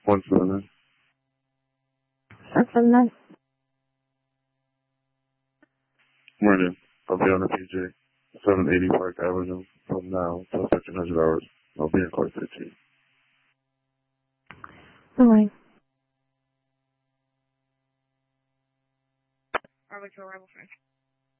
17. That's so nice. Morning. I'll be on the PJ. 780 Park Avenue from now till 1300 hours. I'll be in court 15. Good morning. Arbitrary rival friend.